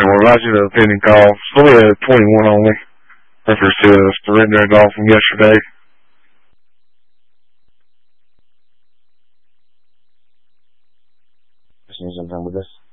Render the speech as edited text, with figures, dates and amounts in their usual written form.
And we're watching the pending call. Still at 21 only. Reference to the surrender call from yesterday. Just need something with this.